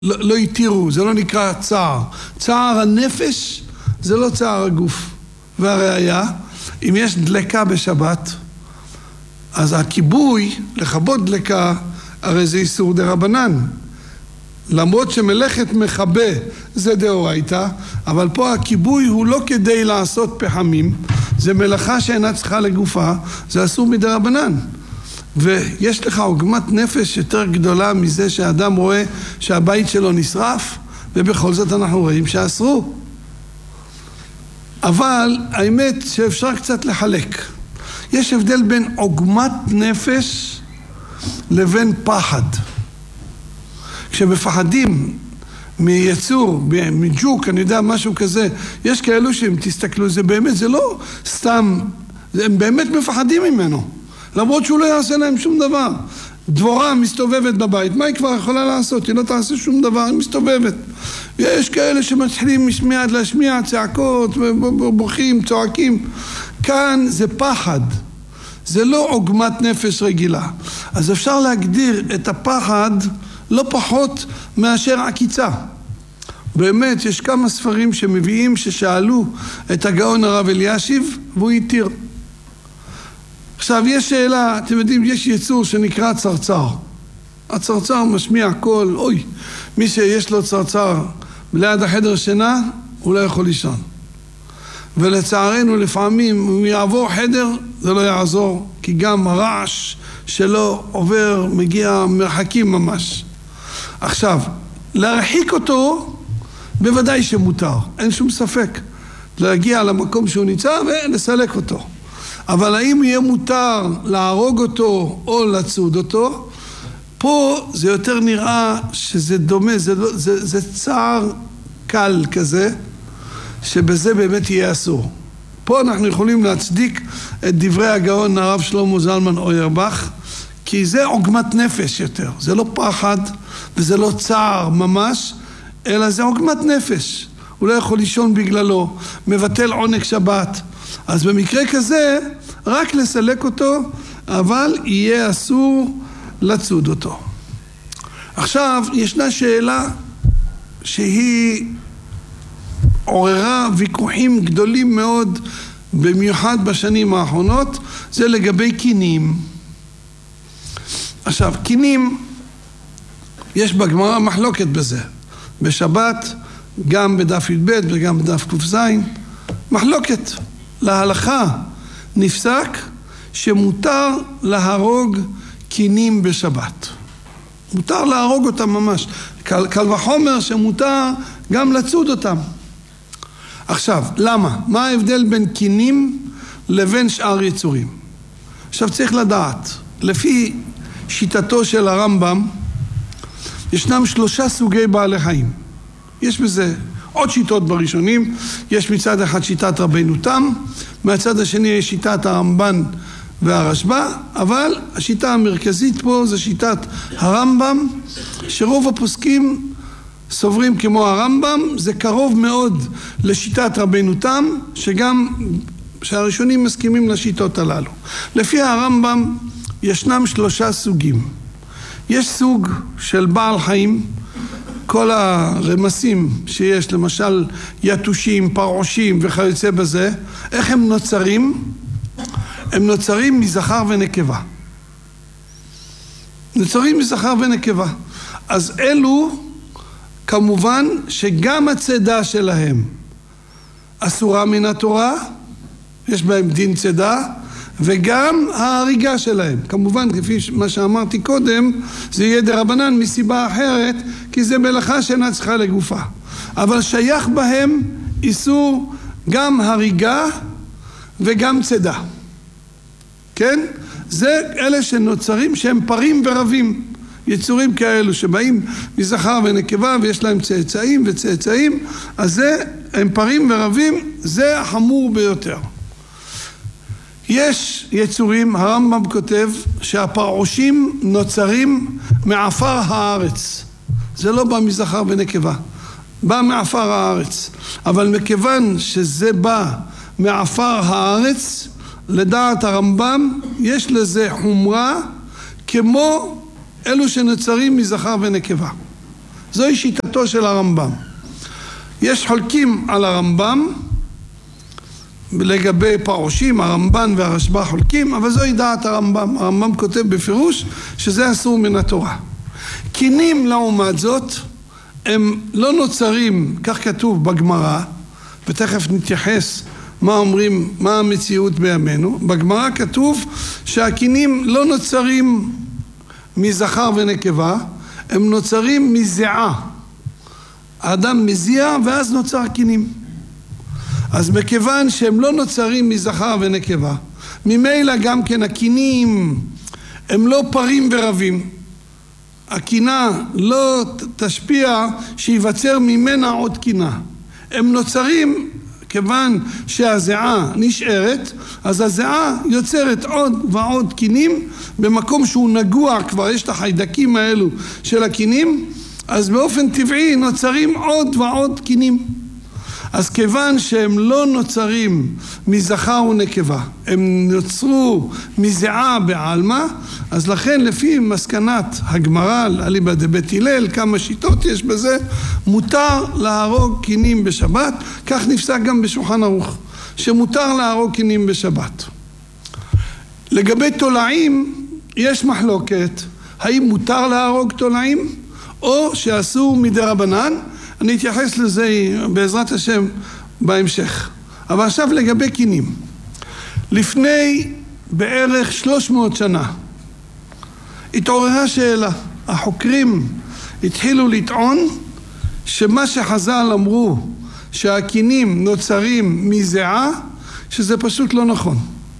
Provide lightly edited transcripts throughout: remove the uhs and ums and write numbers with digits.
לא יתירו, זה לא נקרא צער. צער הנפש זה לא צער הגוף. והראיה, אם יש דלקה בשבת, אז הכיבוי, לכבות דלקה, הרי זה איסור דרבנן. למרות שמלאכת מכבה זה דאורייתא, אבל פה הכיבוי הוא לא כדי לעשות פחמים, זה מלאכה שאינה צריכה לגופה, זה אסור מדרבנן. ויש לך עוגמת נפש יותר גדולה מזה שהאדם רואה שהבית שלו נשרף, ובכל זאת אנחנו רואים שאסרו. אבל האמת שאפשר קצת לחלק. יש הבדל בין עוגמת נפש לבין פחד. כשמפחדים מיצור, מג'וק, אני יודע, משהו כזה, יש כאלו שאם תסתכלו, זה באמת, זה לא סתם, הם באמת מפחדים ממנו. למרות שהוא לא יעשה להם שום דבר. דבורה מסתובבת בבית, מה היא כבר יכולה לעשות? היא לא תעשה שום דבר, היא מסתובבת. יש כאלה שמתחילים מיד להשמיע צעקות, בוכים, צועקים. כאן זה פחד. זה לא עוגמת נפש רגילה. אז אפשר להגדיר את הפחד לא פחות מאשר עקיצה. באמת, יש כמה ספרים שמביאים ששאלו את הגאון הרב אלישיב, והוא התיר. עכשיו, יש שאלה, אתם יודעים, יש יצור שנקרא צרצר. הצרצר משמיע קול, אוי, מי שיש לו צרצר ליד החדר שינה, הוא לא יכול לישון. ולצערנו, לפעמים, אם יעבור חדר, זה לא יעזור, כי גם הרעש שלו עובר, מגיע מרחקים ממש. עכשיו, להרחיק אותו, בוודאי שמותר, אין שום ספק. להגיע למקום שהוא נמצא ולסלק אותו. אבל האם יהיה מותר להרוג אותו או לצוד אותו? פה זה יותר נראה שזה דומה, זה צער קל כזה, שבזה באמת יהיה אסור. פה אנחנו יכולים להצדיק את דברי הגאון הרב שלמה זלמן אוירבך, כי זה עוגמת נפש יותר, זה לא פחד וזה לא צער ממש, אלא זה עוגמת נפש. הוא לא יכול לישון בגללו, מבטל עונג שבת. אז במקרה כזה, רק לסלק אותו, אבל יהיה אסור לצוד אותו. עכשיו, ישנה שאלה שהיא עוררה ויכוחים גדולים מאוד, במיוחד בשנים האחרונות, זה לגבי קינים. עכשיו, קינים, יש בגמרא מחלוקת בזה. בשבת, גם בדף י"ב וגם בדף ק"ז, מחלוקת. להלכה נפסק שמותר להרוג קינים בשבת. מותר להרוג אותם ממש. קל וחומר שמותר גם לצוד אותם. עכשיו, למה? מה ההבדל בין קינים לבין שאר יצורים? עכשיו צריך לדעת, לפי שיטתו של הרמב"ם, ישנם 3 סוגי בעלי חיים. יש בזה עוד שיטות בראשונים, יש מצד אחד שיטת רבנו תם, מהצד השני יש שיטת הרמב"ן והרשב"א, אבל השיטה המרכזית פה זה שיטת הרמב"ם, שרוב הפוסקים סוברים כמו הרמב"ם, זה קרוב מאוד לשיטת רבנו תם, שהראשונים מסכימים לשיטות הללו. לפי הרמב"ם ישנם 3 סוגים. יש סוג של בעל חיים, כל הרמסים שיש, למשל יתושים, פרעושים וכיוצא בזה, איך הם נוצרים? הם נוצרים מזכר ונקבה. נוצרים מזכר ונקבה. אז אלו, כמובן שגם הצידה שלהם אסורה מן התורה, יש בהם דין צידה, וגם ההריגה שלהם. כמובן, כפי מה שאמרתי קודם, זה יהיה דרבנן מסיבה אחרת, כי זה מלאכה שאינה צריכה לגופה. אבל שייך בהם איסור גם הריגה וגם צידה. כן? זה אלה שנוצרים שהם פרים ורבים. יצורים כאלו שבאים מזכר ונקבה ויש להם צאצאים וצאצאים, אז זה, הם פרים ורבים, זה החמור ביותר. יש יצורים, הרמב"ם כותב, שהפרעושים נוצרים מעפר הארץ. זה לא בא מזכר ונקבה, בא מעפר הארץ. אבל מכיוון שזה בא מעפר הארץ, לדעת הרמב"ם, יש לזה חומרה כמו אלו שנוצרים מזכר ונקבה. זוהי שיטתו של הרמב"ם. יש חולקים על הרמב"ם, לגבי פרושים, הרמב"ן והרשב"א חולקים, אבל זוהי דעת הרמב"ם. הרמב"ם כותב בפירוש שזה אסור מן התורה. קינים לעומת זאת, הם לא נוצרים, כך כתוב בגמרא, ותכף נתייחס מה אומרים, מה המציאות בימינו. בגמרא כתוב שהקינים לא נוצרים מזכר ונקבה, הם נוצרים מזיעה. האדם מזיע ואז נוצר קינים. אז מכיוון שהם לא נוצרים מזכר ונקבה, ממילא גם כן הקינים הם לא פרים ורבים. הקינה לא תשפיע שיווצר ממנה עוד קינה. הם נוצרים כיוון שהזיעה נשארת, אז הזיעה יוצרת עוד ועוד קינים במקום שהוא נגוע, כבר יש את החיידקים האלו של הקינים, אז באופן טבעי נוצרים עוד ועוד קינים. אז כיוון שהם לא נוצרים מזכר ונקבה, הם נוצרו מזיעה בעלמא, אז לכן לפי מסקנת הגמרא אליבא דבית הלל, כמה שיטות יש בזה, מותר להרוג קינים בשבת. כך נפסק גם בשולחן ערוך, שמותר להרוג קינים בשבת. לגבי תולעים יש מחלוקת, האם מותר להרוג תולעים או שאסור מדרבנן. אני אתייחס לזה בעזרת השם בהמשך. אבל עכשיו לגבי קינים. לפני בערך 300 שנה התעוררה שאלה. החוקרים התחילו לטעון שמה שחז"ל אמרו שהקינים נוצרים מזיעה, שזה פשוט לא נכון.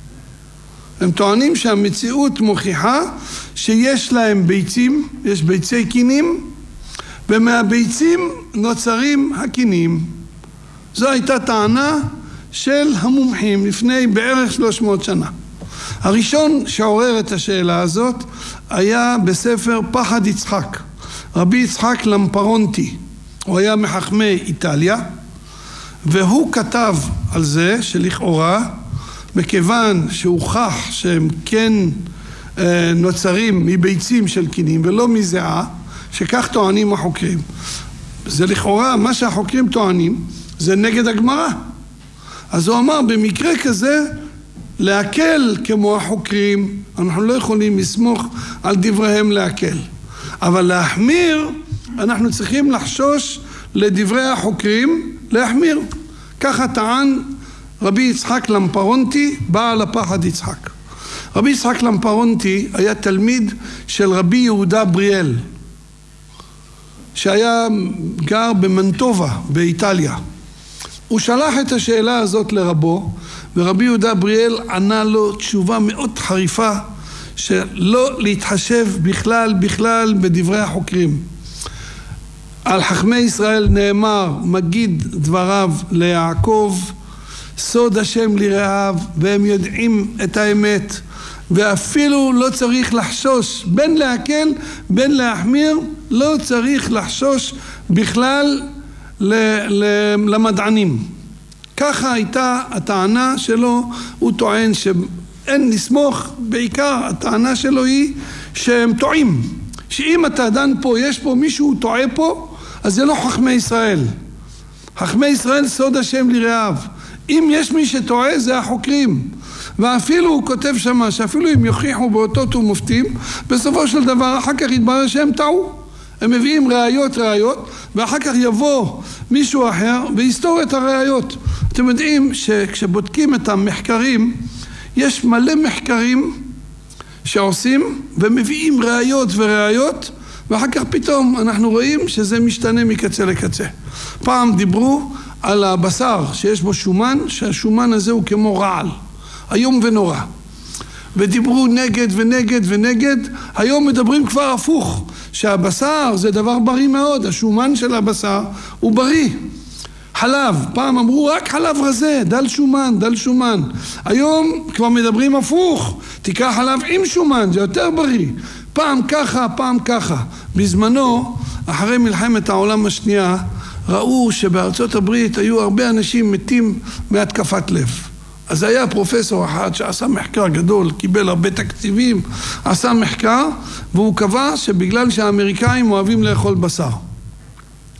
הם טוענים שהמציאות מוכיחה שיש להם ביצים, יש ביצי קינים, ומהביצים נוצרים הקינים. זו הייתה טענה של המומחים לפני בערך 300 שנה. הראשון שעורר את השאלה הזאת היה בספר פחד יצחק, רבי יצחק למפרונטי. הוא היה מחכמי איטליה, והוא כתב על זה שלכאורה, מכיוון שהוכח שהם כן נוצרים מביצים של קינים ולא מזיעה, שכך טוענים החוקרים. זה לכאורה, מה שהחוקרים טוענים, זה נגד הגמרא. אז הוא אמר, במקרה כזה, להקל כמו החוקרים, אנחנו לא יכולים לסמוך על דבריהם להקל. אבל להחמיר, אנחנו צריכים לחשוש לדברי החוקרים, להחמיר. ככה טען רבי יצחק למפרונטי, בעל הפחד יצחק. רבי יצחק למפרונטי היה תלמיד של רבי יהודה בריאל, שהיה גר במנטובה באיטליה. הוא שלח את השאלה הזאת לרבו, ורבי יהודה בריאל ענה לו תשובה מאוד חריפה, שלא להתחשב בכלל בדברי החוקרים. על חכמי ישראל נאמר, מגיד דבריו ליעקב, סוד השם לרעיו, והם יודעים את האמת, ואפילו לא צריך לחשוש, בין להקל בין להחמיר, לא צריך לחשוש בכלל למדענים. ככה הייתה הטענה שלו. הוא טוען שאין לסמוך, בעיקר הטענה שלו היא שהם טועים, שאם אתה דן פה, יש פה מישהו טועה פה, אז זה לא חכמי ישראל. חכמי ישראל סוד השם לרעיו. אם יש מי שטועה זה החוקרים. ואפילו הוא כותב שמה שאפילו אם יוכיחו באותות ומופתים, בסופו של דבר אחר כך יתברר שהם טעו. הם מביאים ראיות, ואחר כך יבוא מישהו אחר ויסתור את הראיות. אתם יודעים שכשבודקים את המחקרים, יש מלא מחקרים שעושים ומביאים ראיות, ואחר כך פתאום אנחנו רואים שזה משתנה מקצה לקצה. פעם דיברו על הבשר שיש בו שומן, שהשומן הזה הוא כמו רעל, איום ונורא. ודיברו נגד, היום מדברים כבר הפוך, שהבשר זה דבר בריא מאוד, השומן של הבשר הוא בריא. חלב, פעם אמרו רק חלב רזה, דל שומן. היום כבר מדברים הפוך, תיקח חלב עם שומן, זה יותר בריא. פעם ככה. בזמנו, אחרי מלחמת העולם השנייה, ראו שבארצות הברית היו הרבה אנשים מתים מהתקפת לב. אז היה פרופסור אחד שעשה מחקר גדול, קיבל הרבה תקציבים, עשה מחקר, והוא קבע שבגלל שהאמריקאים אוהבים לאכול בשר.